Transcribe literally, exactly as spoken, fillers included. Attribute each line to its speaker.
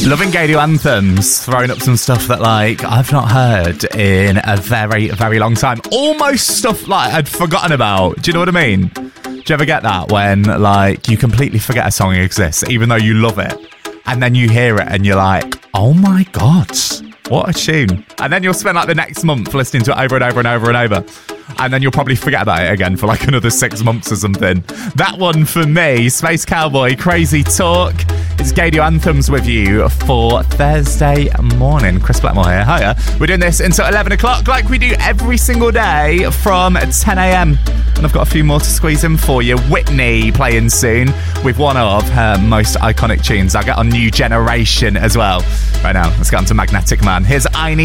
Speaker 1: Loving Gadio Anthems, throwing up some stuff that, like, I've not heard in a very, very long time. Almost stuff, like, I'd forgotten about. Do you know what I mean? Do you ever get that when, like, you completely forget a song exists, even though you love it, and then you hear it and you're like, oh my God, what a tune. And then you'll spend, like, the next month listening to it over and over and over and over. And then you'll probably forget about it again for like another six months or something. That one for me, Space Cowboy, Crazy Talk. It's Gadio Anthems with you for Thursday morning. Chris Blackmore here. Hiya. We're doing this until eleven o'clock like we do every single day from ten a.m. And I've got a few more to squeeze in for you. Whitney playing soon with one of her most iconic tunes. I'll get on New Generation as well. Right now, let's get on to Magnetic Man. Here's I Need